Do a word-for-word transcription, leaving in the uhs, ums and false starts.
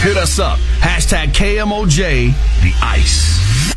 Hit us up. Hashtag K M O J, the ice.